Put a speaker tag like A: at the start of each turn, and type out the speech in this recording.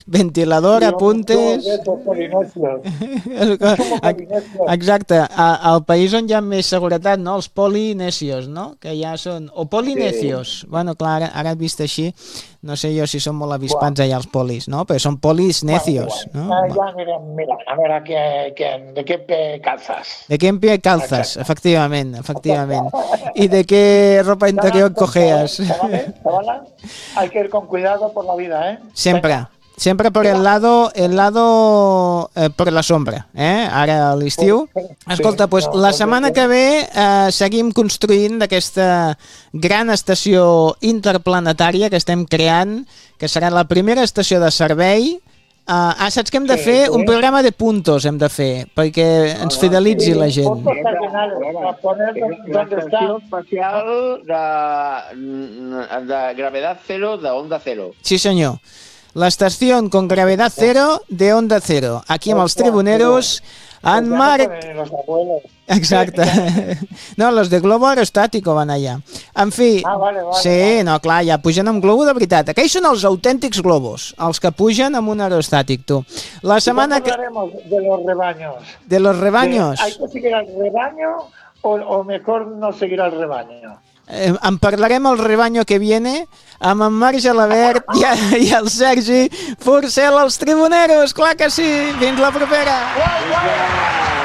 A: Ventilador, apuntes... Exacte, al país on hi ha més seguretat, no? Els polinesios, no? Que ja són... O polinesios. Bueno, clar, ara vist així, no sé jo si són molt avispats allà els polis, no? Però són polis necios, no?
B: Ya mirem, mira, a veure de què calzas.
A: De qué pie calzas, efectivament. Y de qué ropa interior cojeas.
B: Chavala, hay que ir con cuidado por la vida, ¿eh?
A: Siempre por el lado por la sombra, ara a l'estiu. Escolta, pues, la setmana que ve seguim construint d'aquesta gran estació interplanetària que estem creant, que serà la primera estació de servei. Saps que hem de fer un programa de puntos, hem de fer, perquè ens fidelitzi la gent.
C: Estació espacial de gravedad cero, de onda cero.
A: Sí, senyor. La estación con gravedad cero de onda cero. Aquí amb els tribuneros, en Marc... Exacte. No, los de globo aerostático van allà. En fi, sí, no, clar, ja pugen amb globo de veritat. Aquells són els autèntics globos, els que pugen amb un aerostàtic, tu. La setmana que...
B: De los rebaños.
A: De los rebaños.
B: ¿Hay que seguir al rebaño o mejor no seguir al rebaño?
A: En parlarem el rebaño que viene amb en Marc Gelabert i el Sergi Forcel als tribuneros, clar que sí, fins la propera.